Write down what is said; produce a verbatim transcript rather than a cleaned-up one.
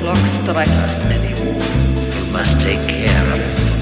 clock strikes. Any woman, you must take care of it.